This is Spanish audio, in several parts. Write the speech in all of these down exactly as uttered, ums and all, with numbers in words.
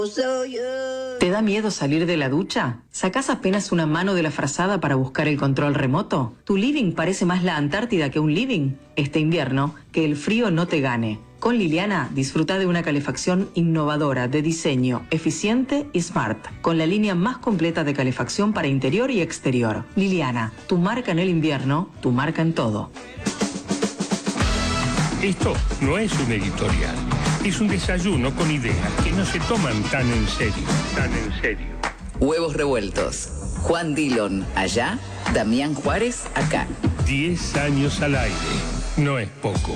¿Te da miedo salir de la ducha? ¿Sacás apenas una mano de la frazada para buscar el control remoto? ¿Tu living parece más la Antártida que un living? Este invierno, que el frío no te gane. Con Liliana, disfruta de una calefacción innovadora de diseño, eficiente y smart, con la línea más completa de calefacción para interior y exterior. Liliana, tu marca en el invierno, tu marca en todo. Esto no es un editorial, es un desayuno con ideas que no se toman tan en serio, tan en serio. Huevos revueltos. Juan Dillon, allá. Damián Juárez, acá. Diez años al aire, no es poco.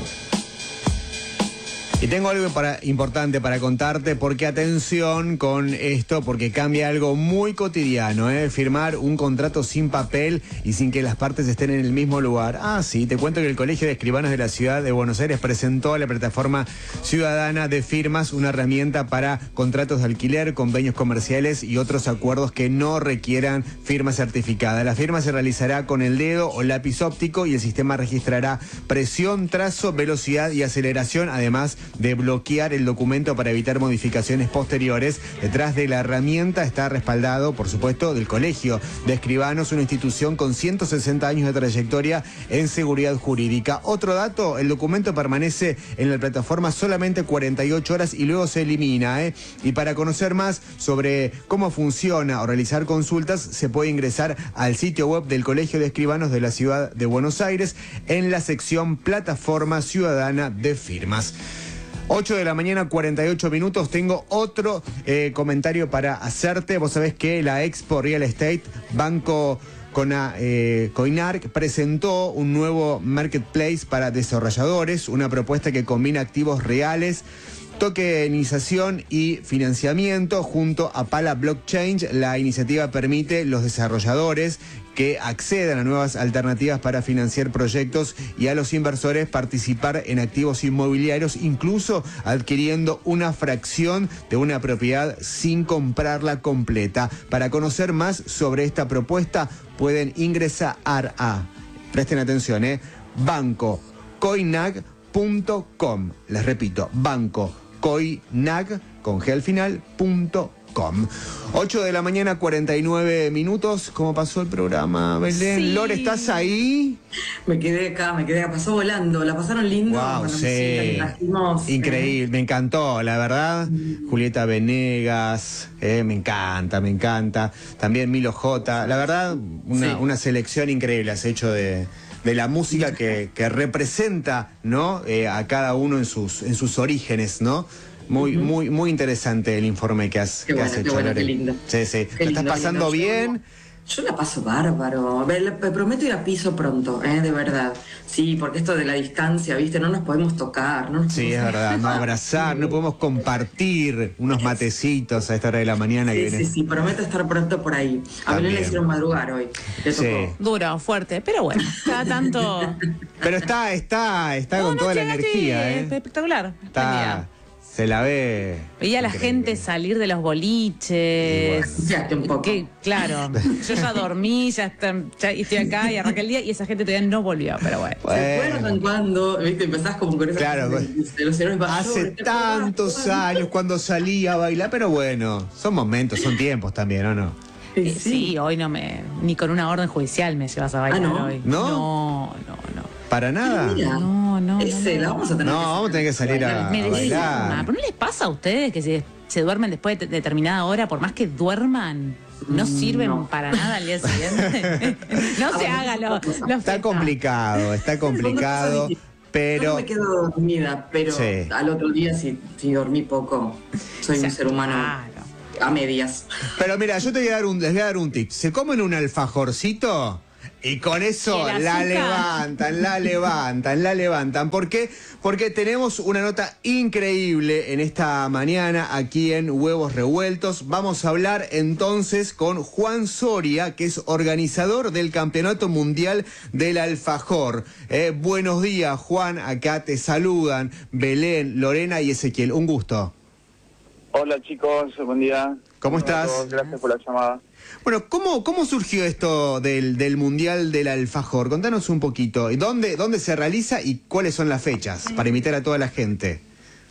Y tengo algo para, importante para contarte, porque atención con esto, porque cambia algo muy cotidiano, ¿eh? Firmar un contrato sin papel y sin que las partes estén en el mismo lugar. Ah, sí, te cuento que el Colegio de Escribanos de la Ciudad de Buenos Aires presentó a la plataforma ciudadana de firmas una herramienta para contratos de alquiler, convenios comerciales y otros acuerdos que no requieran firma certificada. La firma se realizará con el dedo o lápiz óptico y el sistema registrará presión, trazo, velocidad y aceleración, además de bloquear el documento para evitar modificaciones posteriores. Detrás de la herramienta está respaldado, por supuesto, del Colegio de Escribanos, una institución con ciento sesenta años de trayectoria en seguridad jurídica. Otro dato, el documento permanece en la plataforma solamente cuarenta y ocho horas y luego se elimina, ¿eh? Y para conocer más sobre cómo funciona o realizar consultas, se puede ingresar al sitio web del Colegio de Escribanos de la Ciudad de Buenos Aires en la sección Plataforma Ciudadana de Firmas. ocho de la mañana, cuarenta y ocho minutos. Tengo otro eh, comentario para hacerte. Vos sabés que la Expo Real Estate Banco Cona, eh, Coinarc presentó un nuevo marketplace para desarrolladores, una propuesta que combina activos reales, tokenización y financiamiento junto a Pala Blockchain. La iniciativa permite los desarrolladores que accedan a nuevas alternativas para financiar proyectos y a los inversores participar en activos inmobiliarios, incluso adquiriendo una fracción de una propiedad sin comprarla completa. Para conocer más sobre esta propuesta pueden ingresar a, presten atención, eh, banco coinag punto com. Les repito, banco coinag con G al final, punto com. ocho de la mañana, cuarenta y nueve minutos. ¿Cómo pasó el programa, Belén? Sí. Lore, ¿estás ahí? Me quedé acá, me quedé acá. Pasó volando. ¿La pasaron lindo? Wow, Con la sí. música que trajimos, Increíble, eh. me encantó, la verdad. Mm. Julieta Venegas, eh, me encanta, me encanta. También Milo J. La verdad, una, sí. una selección increíble has hecho de... de la música que, que representa, ¿no? Eh, a cada uno en sus, en sus orígenes, ¿no? Muy, uh-huh. muy, muy interesante el informe que has, qué que bueno, has hecho. Qué bueno, Lore. qué lindo. Sí, sí. Qué ¿Lo lindo, estás pasando lindo. bien? Yo, yo la paso bárbaro. Me prometo ir a piso pronto, ¿eh? De verdad. Sí, porque esto de la distancia, ¿viste? No nos podemos tocar. No nos sí, podemos... es verdad. No abrazar, no podemos compartir unos matecitos a esta hora de la mañana. Sí, que viene. sí, sí. Prometo estar pronto por ahí. A Belén le hicieron madrugar hoy. Le sí. tocó. Duro, fuerte, pero bueno, cada tanto... Pero está, está, está no, con no, toda la estoy, energía, estoy, ¿eh? Espectacular. Está... Se la ve. Veía a la gente salir de los boliches. Ya, un poco. Que, claro, yo ya dormí, ya, está, ya estoy acá y arranqué el día y esa gente todavía no volvió, pero bueno. bueno. ¿Se acuerdan cuando, viste, empezás como con esa claro, de, de los héroes mayores? Hace tantos años cuando salía a bailar, pero bueno, son momentos, son tiempos también, ¿o no? Eh, sí. sí, hoy no me. Ni con una orden judicial me llevas a bailar ¿Ah, no? hoy. ¿No? No, no, no. ¿Para nada? Mira, no, no. Ese, no, la vamos a tener no, que vamos a tener que salir a, me a bailar. ¿Pero no les pasa a ustedes que se, se duermen después de determinada hora, por más que duerman, no sirven no. para nada al día siguiente? No se haga lo, lo Está complicado, está complicado. Pero... Yo no me quedo dormida, pero sí. al otro día si, si dormí poco, soy o sea, un ser humano claro. a medias. Pero mira, yo te voy a dar un, les voy a dar un tip. ¿Se comen un alfajorcito? Y con eso la levantan, la levantan, la levantan. ¿Por qué? Porque tenemos una nota increíble en esta mañana aquí en Huevos Revueltos. Vamos a hablar entonces con Juan Soria, que es organizador del Campeonato Mundial del Alfajor. Eh, buenos días, Juan. Acá te saludan Belén, Lorena y Ezequiel. Un gusto. Hola chicos, buen día. ¿Cómo Hola estás? Todos, gracias por la llamada. Bueno, ¿cómo, cómo surgió esto del, del Mundial del Alfajor? Contanos un poquito. ¿Dónde, ¿Dónde se realiza y cuáles son las fechas para invitar a toda la gente?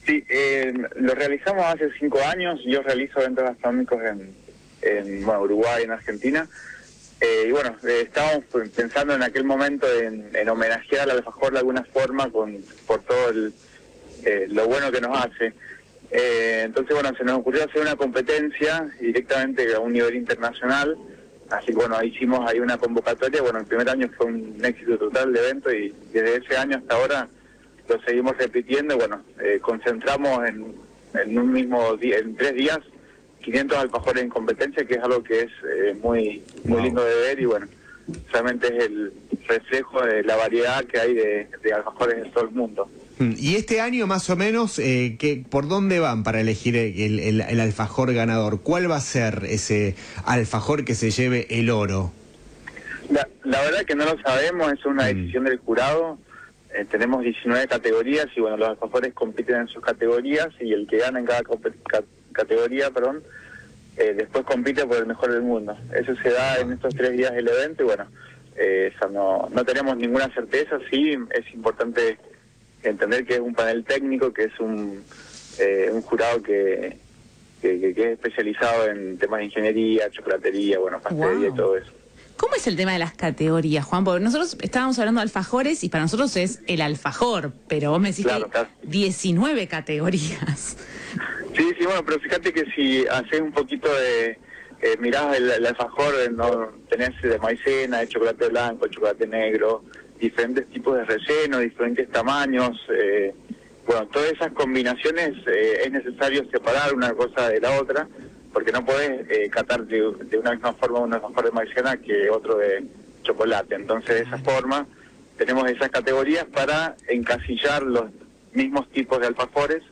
Sí, eh, lo realizamos hace cinco años. Yo realizo eventos gastronómicos en, en bueno, Uruguay, en Argentina. Eh, y bueno, eh, estábamos pensando en aquel momento en, en homenajear al alfajor de alguna forma con por todo el, eh, lo bueno que nos hace. Eh, entonces, bueno, se nos ocurrió hacer una competencia directamente a un nivel internacional. Así que, bueno, hicimos ahí una convocatoria. Bueno, el primer año fue un éxito total el evento y desde ese año hasta ahora lo seguimos repitiendo. Bueno, eh, concentramos en, en un mismo día, en tres días, quinientos alfajores en competencia, que es algo que es eh, muy muy wow. lindo de ver y bueno, realmente es el reflejo de la variedad que hay de, de alfajores en todo el mundo. Y este año más o menos, eh, ¿qué, ¿por dónde van para elegir el, el, el alfajor ganador? ¿Cuál va a ser ese alfajor que se lleve el oro? La, la verdad que no lo sabemos, es una decisión mm. del jurado. Eh, tenemos diecinueve categorías y bueno, los alfajores compiten en sus categorías y el que gana en cada ca categoría, perdón, eh, después compite por el mejor del mundo. Eso se da en estos tres días del evento y bueno, eh, o sea, no, no tenemos ninguna certeza. Sí, es importante entender que es un panel técnico, que es un, eh, un jurado que, que, que, que es especializado en temas de ingeniería, chocolatería, bueno, pastelería wow. y todo eso. ¿Cómo es el tema de las categorías, Juan? Porque nosotros estábamos hablando de alfajores y para nosotros es el alfajor, pero vos me decís claro, que hay diecinueve categorías. Sí, sí, bueno, pero fíjate que si haces un poquito de... Eh, mirás el, el alfajor, no tenés de maicena, de chocolate blanco, chocolate negro, diferentes tipos de relleno, diferentes tamaños. Eh, bueno, todas esas combinaciones eh, es necesario separar una cosa de la otra, porque no podés eh, catar de, de una misma forma un alfajor de maicena que otro de chocolate. Entonces, de esa forma, tenemos esas categorías para encasillar los mismos tipos de alfajores.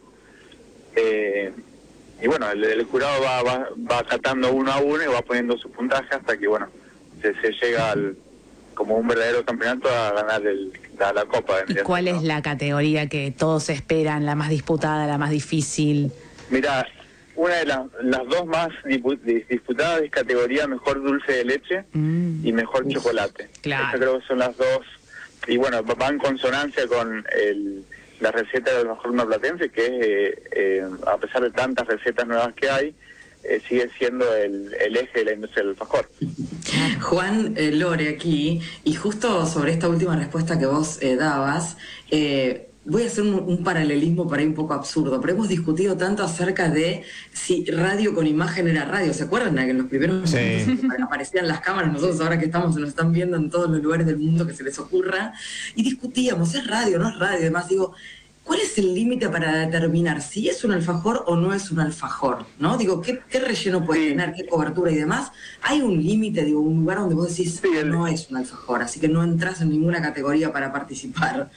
Eh, y bueno, el, el jurado va, va, va catando uno a uno y va poniendo su puntaje hasta que, bueno, se, se llega al, como un verdadero campeonato a ganar el, la, la copa. ¿Y cuál ¿no? es la categoría que todos esperan, la más disputada, la más difícil? Mira, una de la, las dos más disputadas es categoría mejor dulce de leche mm. y mejor Uf, chocolate. Claro. Esas creo que son las dos. Y bueno, va en consonancia con el, la receta del alfajor marplatense, que es, eh, eh, a pesar de tantas recetas nuevas que hay, eh, sigue siendo el, el eje de la industria del alfajor. Juan, eh, Lore aquí, y justo sobre esta última respuesta que vos eh, dabas, eh, voy a hacer un, un paralelismo por ahí un poco absurdo, pero hemos discutido tanto acerca de si radio con imagen era radio. ¿Se acuerdan que en los primeros sí. momentos aparecían las cámaras? Nosotros ahora que estamos, nos están viendo en todos los lugares del mundo que se les ocurra, y discutíamos, ¿es radio o no es radio? Además digo, ¿cuál es el límite para determinar si es un alfajor o no es un alfajor? ¿No? Digo, ¿qué, qué relleno puede sí. tener, qué cobertura y demás? Hay un límite, digo, un lugar donde vos decís, sí, el... no es un alfajor, así que no entras en ninguna categoría para participar.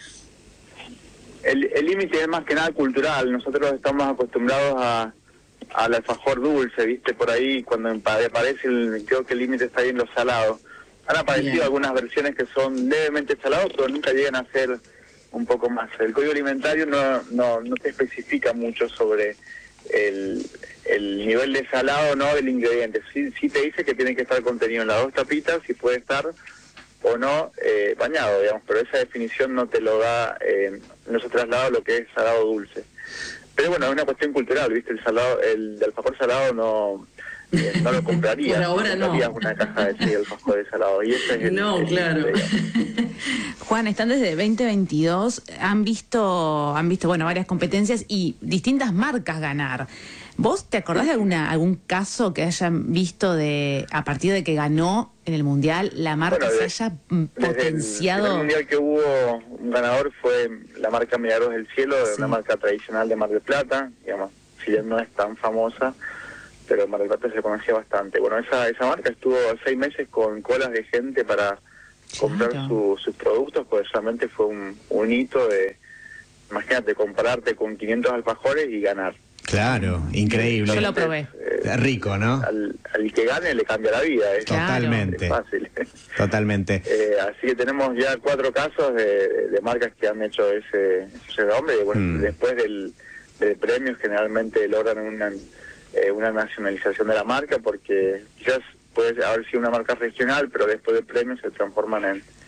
El límite es más que nada cultural. Nosotros estamos acostumbrados a al alfajor dulce, ¿viste? Por ahí cuando aparece, el, creo que el límite está ahí en los salados. Han aparecido Bien. algunas versiones que son levemente salados, pero nunca llegan a ser un poco más. El código alimentario no no, no te especifica mucho sobre el, el nivel de salado no del ingrediente. Sí, sí te dice que tiene que estar contenido en las dos tapitas y puede estar o no eh, bañado, digamos, pero esa definición no te lo da, eh, no se traslada lo que es salado dulce. Pero bueno, es una cuestión cultural, ¿viste? El salado, el de alfajor salado no eh, no lo comprarías. Por ahora no. Comprarías una caja de sí, alfajor de salado. Y ese es el, no, el, claro. El, Juan, están desde veinte veintidós, han visto, han visto, bueno, varias competencias y distintas marcas ganar. ¿Vos te acordás de alguna algún caso que hayan visto de a partir de que ganó en el Mundial la marca bueno, de, se haya potenciado? En el Mundial que hubo un ganador fue la marca Milagros del Cielo, sí. una marca tradicional de Mar del Plata, digamos, si bien no es tan famosa, pero Mar del Plata se conocía bastante. Bueno, esa esa marca estuvo seis meses con colas de gente para comprar claro. su, sus productos, pues realmente fue un, un hito de, imagínate, compararte con quinientos alfajores y ganar. Claro, increíble. Yo lo probé. Eh, Rico, ¿no? Al, al que gane le cambia la vida. ¿eh? Totalmente. Es fácil. Totalmente. Eh, así que tenemos ya cuatro casos de, de marcas que han hecho ese, ese nombre. Y bueno, mm. después del, del premio generalmente logran una, eh, una nacionalización de la marca, porque quizás puede haber sido una marca regional, pero después del premio se transforman en,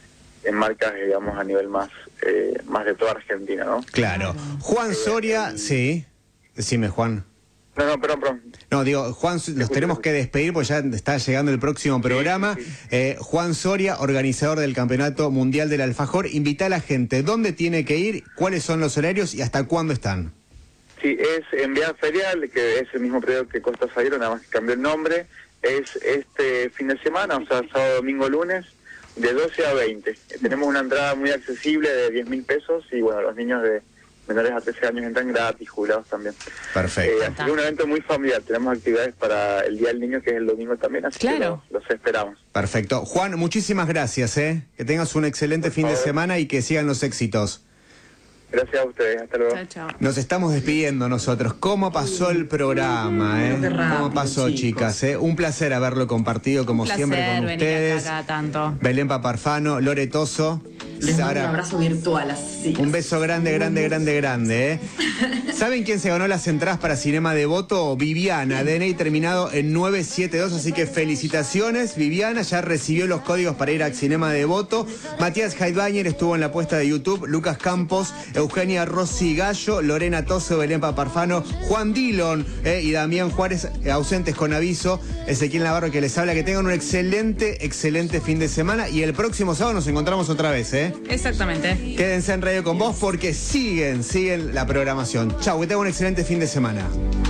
en marcas, digamos, a nivel más eh, más de toda Argentina, ¿no? Claro. Juan Soria, sí. Decime, Juan. No, no, perdón, perdón. No, digo, Juan, los tenemos que despedir porque ya está llegando el próximo programa. Sí, sí, sí. Eh, Juan Soria, organizador del Campeonato Mundial del Alfajor, invita a la gente, ¿dónde tiene que ir? ¿Cuáles son los horarios y hasta cuándo están? Sí, es en Vía Ferial, que es el mismo predio que Costa Salguero, nada más que cambió el nombre. Es este fin de semana, o sea, sábado, domingo, lunes, de doce a veinte. Eh, tenemos una entrada muy accesible de diez mil pesos y, bueno, los niños de menores a trece años entran gratis, jubilados también. Perfecto. Eh, así que un evento muy familiar. Tenemos actividades para el Día del Niño, que es el domingo también, así Claro. que los, los esperamos. Perfecto. Juan, muchísimas gracias, ¿eh? Que tengas un excelente Por fin de favor. semana y que sigan los éxitos. Gracias a ustedes, hasta luego. Chao, chao. Nos estamos despidiendo nosotros. ¿Cómo pasó el programa, eh? Qué rápido, ¿Cómo pasó, chicos. chicas, eh? Un placer haberlo compartido, como Un placer siempre, con venir ustedes. acá cada tanto. Belén Paparfano, Lore Toso, Les mando un Sara. abrazo virtual, así. Un beso grande, grande, grande, grande, ¿eh? ¿Saben quién se ganó las entradas para Cinema Devoto? Viviana, D N I terminado en nueve siete dos, así que felicitaciones. Viviana ya recibió los códigos para ir a Cinema Devoto. Matías Heidbañer estuvo en la puesta de YouTube. Lucas Campos, Eugenia Rossi Gallo, Lorena Toso, Belén Paparfano, Juan Dillon eh, y Damián Juárez, eh, ausentes con aviso. Ezequiel Navarro que les habla. Que tengan un excelente, excelente fin de semana. Y el próximo sábado nos encontramos otra vez, ¿eh? Exactamente. Quédense en Radio con Vos porque siguen, siguen la programación. Chau, que tengan un excelente fin de semana.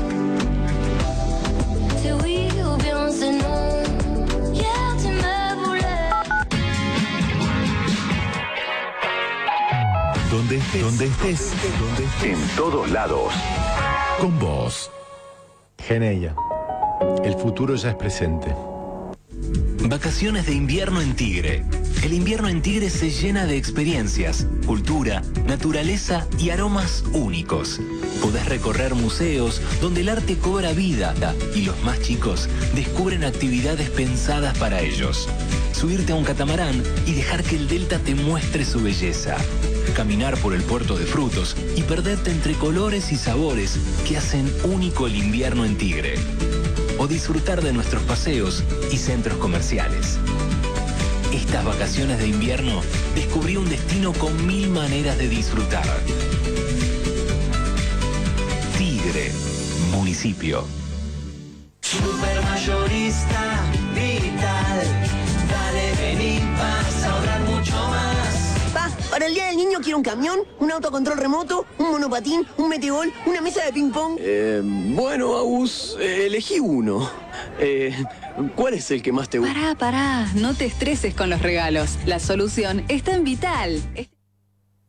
Donde estés, donde estés, donde estés, en todos lados. Con vos. Geneia. El futuro ya es presente. Vacaciones de invierno en Tigre. El invierno en Tigre se llena de experiencias, cultura, naturaleza y aromas únicos. Podés recorrer museos donde el arte cobra vida y los más chicos descubren actividades pensadas para ellos. Subirte a un catamarán y dejar que el delta te muestre su belleza. Caminar por el puerto de frutos y perderte entre colores y sabores que hacen único el invierno en Tigre. O disfrutar de nuestros paseos y centros comerciales. Estas vacaciones de invierno descubrí un destino con mil maneras de disfrutar. Tigre, municipio. Supermayorista Vital. Dale, vení, vas a ahorrar mucho más. Pa, para el Día del Niño quiero un camión, un autocontrol remoto, un monopatín, un metegol, una mesa de ping pong. Eh, bueno, Agus, eh, elegí uno. Eh, ¿Cuál es el que más te gusta? Pará, pará, no te estreses con los regalos. La solución está en Vital.